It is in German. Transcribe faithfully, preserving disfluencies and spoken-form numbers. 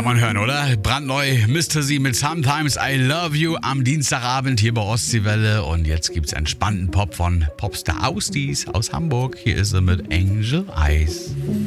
Kann man hören, oder? Brandneu, Mister Sie mit Sometimes I Love You am Dienstagabend hier bei Ostseewelle. Und jetzt gibt's entspannten Pop von Popstar Ausdies aus Hamburg. Hier ist er mit Angel Eyes.